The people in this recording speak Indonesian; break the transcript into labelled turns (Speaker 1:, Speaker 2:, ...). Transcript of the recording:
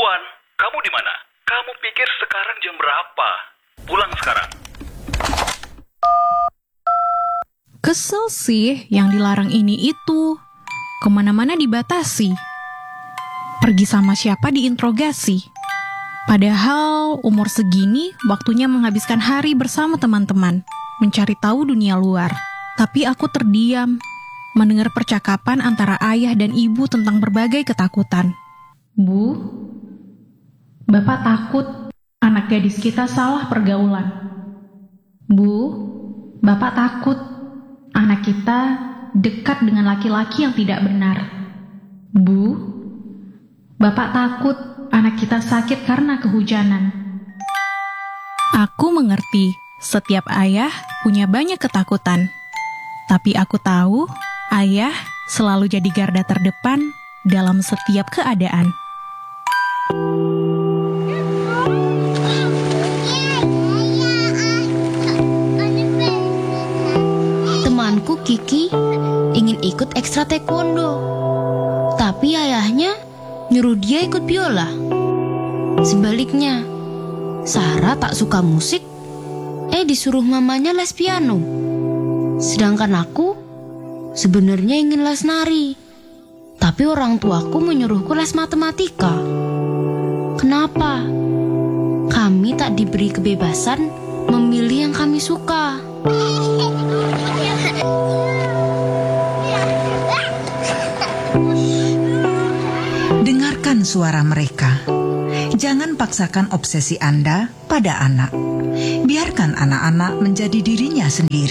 Speaker 1: Tuan, kamu di mana? Kamu pikir sekarang jam berapa? Pulang sekarang.
Speaker 2: Kesel sih yang dilarang ini itu. Kemana-mana dibatasi. Pergi sama siapa diinterogasi. Padahal umur segini waktunya menghabiskan hari bersama teman-teman, mencari tahu dunia luar. Tapi aku terdiam, mendengar percakapan antara ayah dan ibu tentang berbagai ketakutan. Bu, Bapak takut anak gadis kita salah pergaulan. Bu, Bapak takut anak kita dekat dengan laki-laki yang tidak benar. Bu, Bapak takut anak kita sakit karena kehujanan. Aku mengerti, setiap ayah punya banyak ketakutan. Tapi aku tahu, ayah selalu jadi garda terdepan dalam setiap keadaan.
Speaker 3: Temanku Kiki ingin ikut ekstra taekwondo, tapi ayahnya nyuruh dia ikut biola. Sebaliknya, Sarah tak suka musik, disuruh mamanya les piano. Sedangkan aku sebenarnya ingin les nari, tapi orang tuaku menyuruhku les matematika. Kenapa? Kami tak diberi kebebasan memilih yang kami suka.
Speaker 4: Dengarkan suara mereka. Jangan paksakan obsesi Anda pada anak. Biarkan anak-anak menjadi dirinya sendiri.